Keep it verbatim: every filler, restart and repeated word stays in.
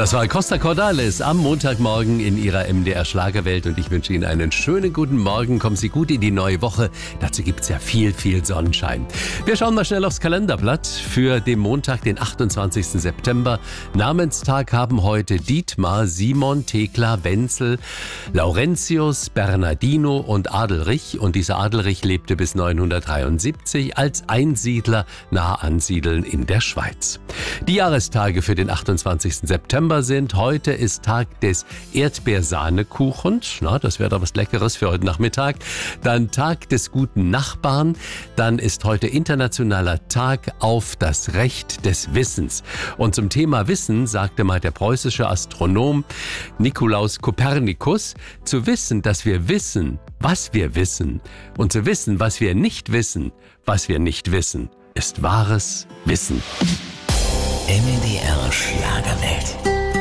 Das war Costa Cordalis am Montagmorgen in Ihrer M D R Schlagerwelt und ich wünsche Ihnen einen schönen guten Morgen. Kommen Sie gut in die neue Woche. Dazu gibt es ja viel, viel Sonnenschein. Wir schauen mal schnell aufs Kalenderblatt für den Montag, den achtundzwanzigsten September. Namenstag haben heute Dietmar, Simon, Thekla, Wenzel, Laurentius, Bernardino und Adelrich. Und dieser Adelrich lebte bis neunhundertdreiundsiebzig als Einsiedler nahe Ansiedeln in der Schweiz. Die Jahrestage für den achtundzwanzigsten September sind: Heute ist Tag des Erdbeersahnekuchens. Na, das wäre doch was Leckeres für heute Nachmittag. Dann Tag des guten Nachbarn. Dann ist heute internationaler Tag auf das Recht des Wissens. Und zum Thema Wissen sagte mal der preußische Astronom Nikolaus Kopernikus: Zu wissen, dass wir wissen, was wir wissen, und zu wissen, was wir nicht wissen, was wir nicht wissen, ist wahres Wissen. M D R Schlagerwelt.